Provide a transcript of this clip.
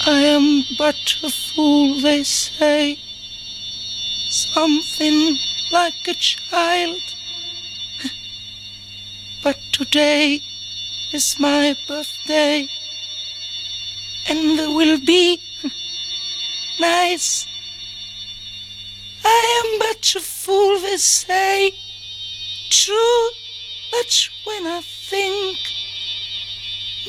I am but a fool, they say, something like a child. But today is my birthday, and there will be nice. I am but a fool, they say, true, but when I think